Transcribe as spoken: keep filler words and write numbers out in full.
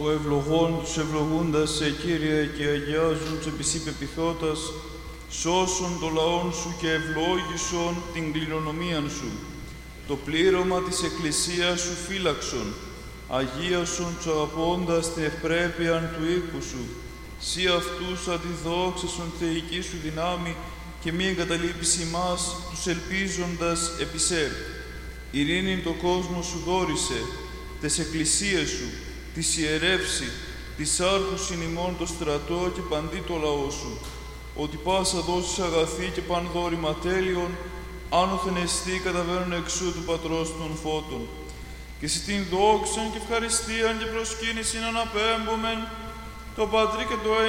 ο ευλογών τους ευλογούντας σε Κύριε και αγιάζουν τους επισή πεποιθώτας, σώσον το λαόν σου και ευλόγησον την κληρονομίαν σου. Το πλήρωμα της Εκκλησίας σου φύλαξον, αγίασον τους αγαπώντας την ευπρέπειαν του οίκου σου. Σύ αυτούς αντιδόξασον θεϊκή σου δυνάμει και μη εγκαταλείπεις ημάς τους ελπίζοντας επί σε. Ειρήνην το κόσμο σου δώρισε, τες εκκλησίες σου, της ιερεύσει, της άρχους ημών το στρατό και παντί το λαό σου, ότι πάσα δώσεις αγαθή και παν δώρημα τέλειων, άνωθεν εστί καταβαίνουν εξού του Πατρός των φώτων. Και σε την δόξαν και ευχαριστίαν και προσκύνησιν αναπέμπομεν, το Πατρί και το